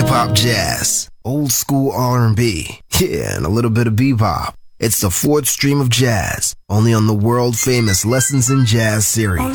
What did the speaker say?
hip-hop jazz, old school R&B, yeah, and a little bit of bebop. It's the fourth stream of jazz, only on the world-famous Lessons in Jazz series.